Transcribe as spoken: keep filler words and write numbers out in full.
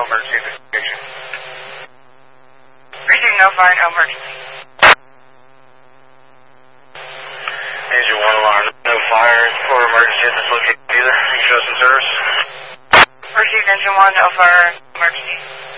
emergency investigation. Receiving no fire, no emergency. Engine one alarm, no fire or emergency at this location either. You show some service. Received engine one, no fire, emergency.